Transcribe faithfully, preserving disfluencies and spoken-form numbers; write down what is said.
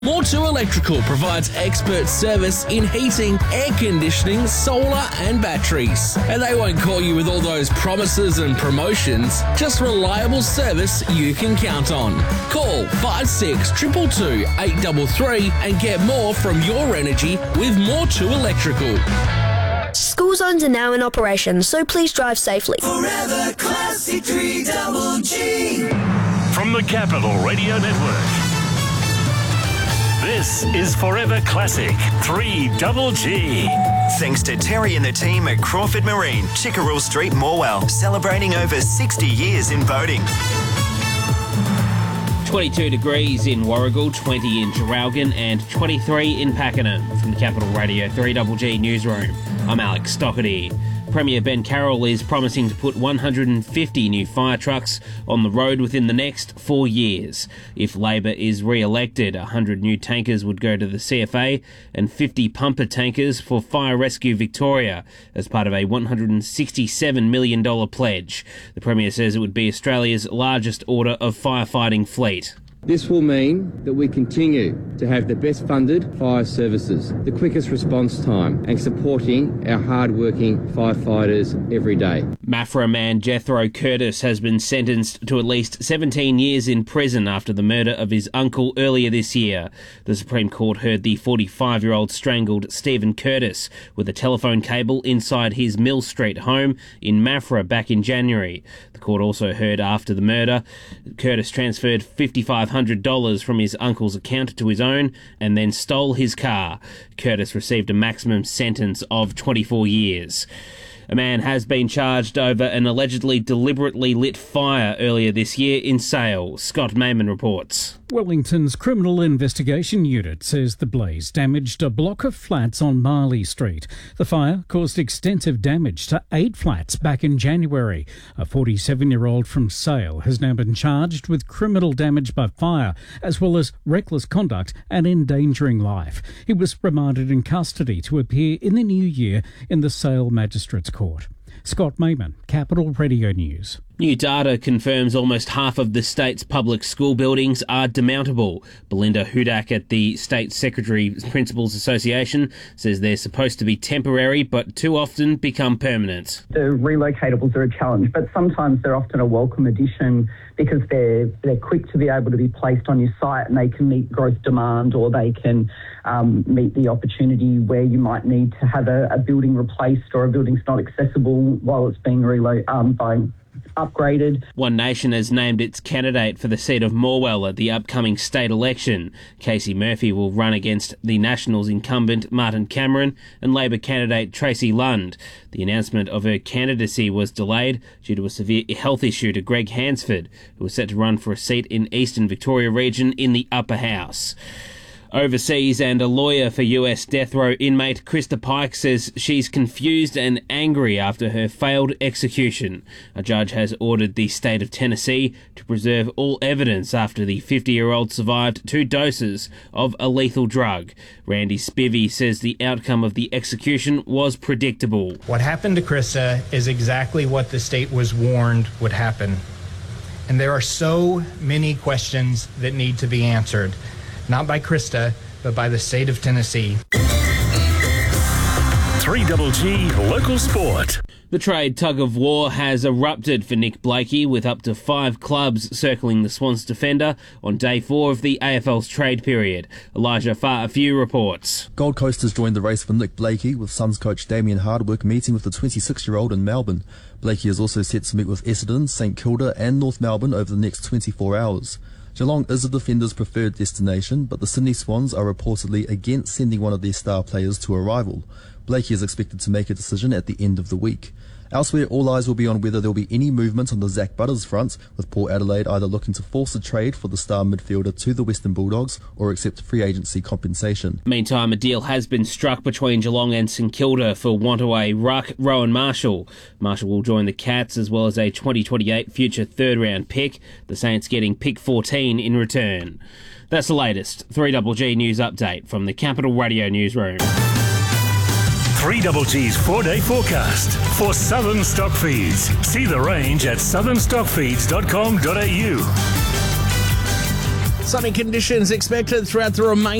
More two Electrical provides expert service in heating, air conditioning, solar and batteries. And they won't call you with all those promises and promotions, just reliable service you can count on. Call five six two two two, eight three three and get more from your energy with More two Electrical. School zones are now in operation, so please drive safely. Forever Classic three double G. From the Capital Radio Network. This is Forever Classic three double G. Thanks to Terry and the team at Crawford Marine, Chickerell Street, Morwell, celebrating over sixty years in boating. twenty-two degrees in Warragul, twenty in Geralgan and twenty-three in Pakenham. From the Capital Radio three double G Newsroom, I'm Alex Stockerty. Premier Ben Carroll is promising to put one hundred fifty new fire trucks on the road within the next four years. If Labor is re-elected, one hundred new tankers would go to the C F A and fifty pumper tankers for Fire Rescue Victoria as part of a one hundred sixty-seven million dollars pledge. The Premier says it would be Australia's largest order of firefighting fleet. This will mean that we continue to have the best funded fire services, the quickest response time and supporting our hard-working firefighters every day. Maffra man Jethro Curtis has been sentenced to at least seventeen years in prison after the murder of his uncle earlier this year. The Supreme Court heard the forty-five-year-old strangled Stephen Curtis with a telephone cable inside his Mill Street home in Maffra back in January. The court also heard after the murder, Curtis transferred five thousand five hundred dollars from his uncle's account to his own and then stole his car. Curtis received a maximum sentence of twenty-four years. A man has been charged over an allegedly deliberately lit fire earlier this year in Sale. Scott Mayman reports. Wellington's Criminal Investigation Unit says the blaze damaged a block of flats on Marley Street. The fire caused extensive damage to eight flats back in January. A forty-seven-year-old from Sale has now been charged with criminal damage by fire, as well as reckless conduct and endangering life. He was remanded in custody to appear in the new year in the Sale Magistrates Court. Scott Mayman, Capital Radio News. New data confirms almost half of the state's public school buildings are demountable. Belinda Hudak at the State Secretary Principals Association says they're supposed to be temporary but too often become permanent. The relocatables are a challenge, but sometimes they're often a welcome addition because they're they're quick to be able to be placed on your site and they can meet growth demand, or they can um, meet the opportunity where you might need to have a, a building replaced or a building's not accessible while it's being relo- um, by upgraded. One Nation has named its candidate for the seat of Morwell at the upcoming state election. Casey Murphy will run against the Nationals incumbent Martin Cameron and Labor candidate Tracy Lund. The announcement of her candidacy was delayed due to a severe health issue to Greg Hansford, who was set to run for a seat in Eastern Victoria region in the upper house. Overseas, and a lawyer for U S death row inmate Krista Pike says she's confused and angry after her failed execution. A judge has ordered the state of Tennessee to preserve all evidence after the fifty-year-old survived two doses of a lethal drug. Randy Spivey says the outcome of the execution was predictable. What happened to Krista is exactly what the state was warned would happen. And there are so many questions that need to be answered. Not by Krista, but by the state of Tennessee. three double G Local Sport. The trade tug-of-war has erupted for Nick Blakey, with up to five clubs circling the Swans defender on day four of the A F L's trade period. Elijah Fa'afew reports. Gold Coast has joined the race for Nick Blakey, with Suns coach Damien Hardwick meeting with the twenty-six-year-old in Melbourne. Blakey is also set to meet with Essendon, St Kilda and North Melbourne over the next twenty-four hours. Geelong is the defender's preferred destination, but the Sydney Swans are reportedly against sending one of their star players to a rival. Blakey is expected to make a decision at the end of the week. Elsewhere, all eyes will be on whether there will be any movement on the Zach Butters front, with Port Adelaide either looking to force a trade for the star midfielder to the Western Bulldogs or accept free agency compensation. Meantime, a deal has been struck between Geelong and St Kilda for Wantaway ruck Rowan Marshall. Marshall will join the Cats as well as a twenty twenty-eight future third-round pick, the Saints getting pick fourteen in return. That's the latest three double G News update from the Capital Radio Newsroom. three double G's four-day forecast for Southern Stockfeeds. See the range at southern stock feeds dot com dot a u. Sunny conditions expected throughout the remainder